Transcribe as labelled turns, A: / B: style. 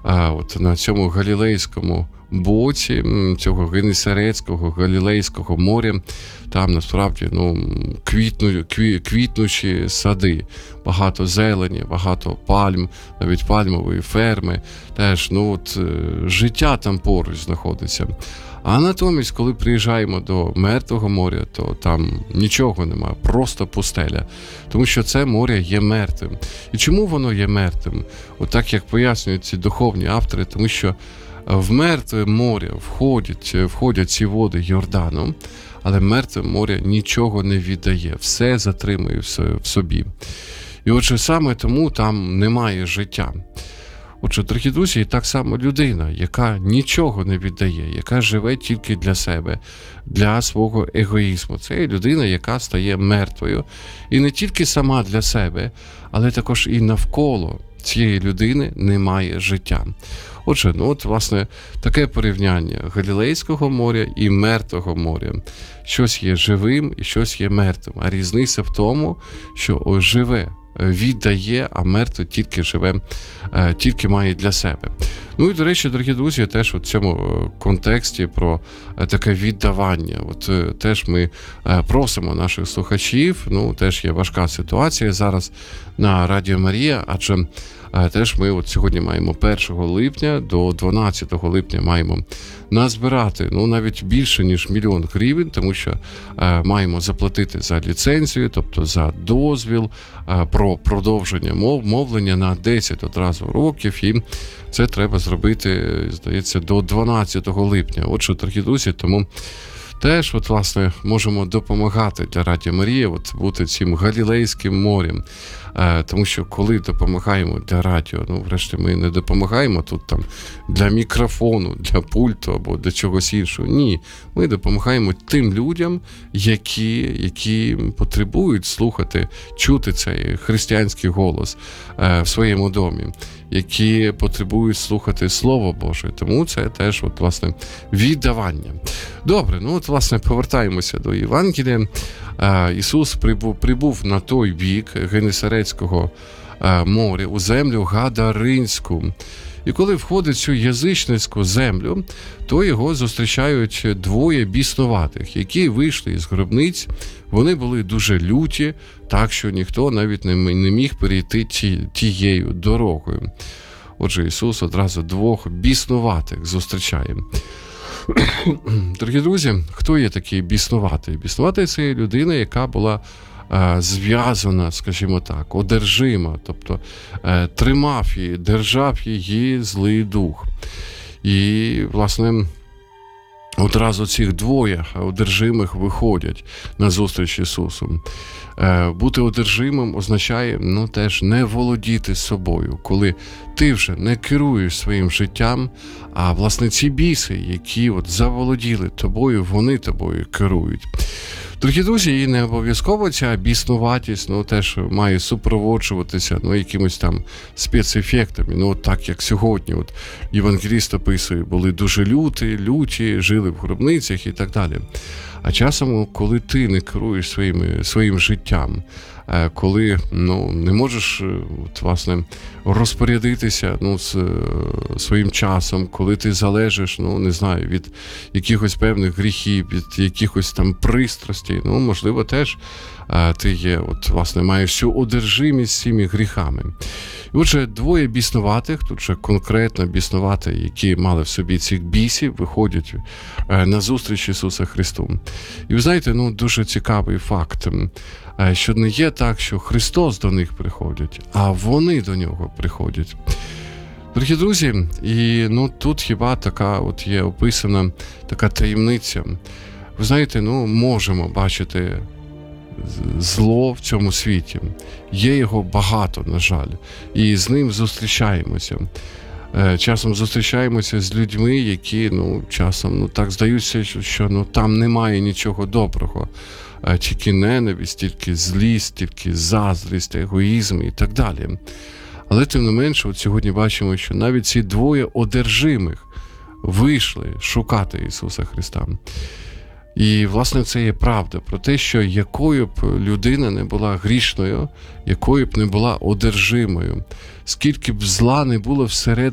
A: от на цьому галілейському боці цього Генесарецького, Галілейського моря, там насправді квітнучі сади, багато зелені, багато пальм, навіть пальмової ферми, теж життя там поруч знаходиться. А натомість, коли приїжджаємо до Мертвого моря, то там нічого немає, просто пустеля. Тому що це море є мертвим. І чому воно є мертвим? Отак, як пояснюють ці духовні автори, тому що в Мертве море входять ці води Йордану, але Мертве море нічого не віддає, все затримує в собі. І отже, саме тому там немає життя. Отже, дорогі друзі, і так само людина, яка нічого не віддає, яка живе тільки для себе, для свого егоїзму. Це є людина, яка стає мертвою. І не тільки сама для себе, але також і навколо цієї людини немає життя. Отже, власне, таке порівняння Галілейського моря і Мертвого моря. Щось є живим і щось є мертвим. А різниця в тому, що живе віддає, а мертве тільки живе, тільки має для себе. І, до речі, дорогі друзі, теж у цьому контексті про таке віддавання. Теж ми просимо наших слухачів, теж є важка ситуація зараз на Радіо Марія, адже теж ми сьогодні маємо 1 липня до 12 липня маємо назбирати навіть більше, ніж 1 мільйон гривень, тому що маємо заплатити за ліцензію, тобто за дозвіл, про продовження мовлення на 10 одразу років, і це треба зробити, здається, до 12 липня. Отже, дорогі друзі, тому теж, власне, можемо допомагати для Радіо Марія, бути цим Галілейським морем. Тому що коли допомагаємо для радіо, врешті ми не допомагаємо тут там для мікрофону, для пульту або для чогось іншого. Ні, ми допомагаємо тим людям, які потребують слухати, чути цей християнський голос в своєму домі, які потребують слухати Слово Боже. Тому це теж, власне, віддавання. Добре, власне, повертаємося до Євангелія. Ісус прибув на той бік Генесарецького моря, у землю Гадаринську. І коли входить в цю язичницьку землю, то його зустрічають 2 біснуватих, які вийшли із гробниць. Вони були дуже люті, так що ніхто навіть не міг перейти тією дорогою. Отже, Ісус одразу 2 біснуватих зустрічає. Дорогі друзі, хто є такий біснуватий? Біснуватий – це людина, яка була зв'язана, скажімо так, одержима, тобто тримав її, держав її злий дух. І, власне, одразу цих 2 одержимих виходять на зустріч Ісусу. Бути одержимим означає, теж не володіти собою, коли ти вже не керуєш своїм життям, а, власне, ці біси, які заволоділи тобою, вони тобою керують. Дорогі друзі, і не обов'язково ця біснуватість, теж має супроводжуватися, якимось там спецефектами. Так, як сьогодні, євангеліст описує, були дуже люті, жили в гробницях і так далі. А часом, коли ти не керуєш своїм життям, коли не можеш власне розпорядитися своїм часом, коли ти залежиш, не знаю, від якихось певних гріхів, від якихось там пристрастей, можливо, теж ти є, власне, маєш всю одержимість цими гріхами. І отже, 2 біснуватих, тут же конкретно біснуваті, які мали в собі цих бісів, виходять на зустріч Ісуса Христу. І ви знаєте, дуже цікавий факт, що не є так, що Христос до них приходить, а вони до Нього приходять. Дорогі друзі, і тут хіба така є описана така таємниця. Ви знаєте, можемо бачити зло в цьому світі. Є його багато, на жаль, і з ним зустрічаємося. Часом зустрічаємося з людьми, які, часом, так здаються, що там немає нічого доброго. Тільки ненависть, тільки злість, тільки заздрість, егоїзм і так далі. Але тим не менше, сьогодні бачимо, що навіть ці 2 одержимих вийшли шукати Ісуса Христа. І, власне, це є правда про те, що якою б людина не була грішною, якою б не була одержимою, скільки б зла не було всередині